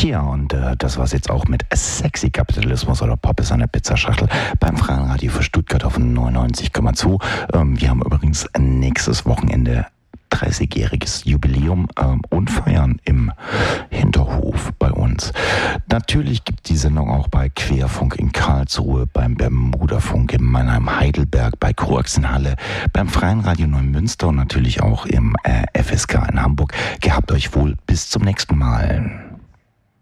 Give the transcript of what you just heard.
Tja, und das war's jetzt auch mit Sexy Kapitalismus oder Pop ist eine Pizzaschachtel beim Freien Radio für Stuttgart auf 99,2. Wir haben übrigens nächstes Wochenende 30-jähriges Jubiläum und feiern im Hinterhof bei uns. Natürlich gibt die Sendung auch bei Querfunk in Karlsruhe, beim Bermudafunk in Mannheim-Heidelberg, bei Koax in Halle, beim Freien Radio Neumünster und natürlich auch im FSK in Hamburg. Gehabt euch wohl, bis zum nächsten Mal.